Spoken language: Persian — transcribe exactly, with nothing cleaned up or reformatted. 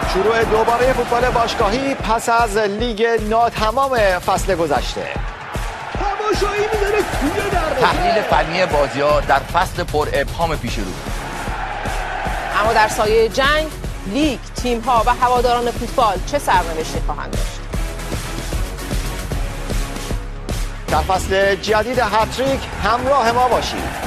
شروع دوباره فوتبال باشگاهی پس از لیگ ناتمام فصل گذشته. تماشایی می‌داره توی در تحلیل فنی بازی‌ها در فصل پر ابهام پیش رو. اما در سایه جنگ، لیگ، تیم‌ها و هواداران فوتبال چه سرنوشتی خواهند داشت؟ در فصل جدید هتریک همراه ما باشید.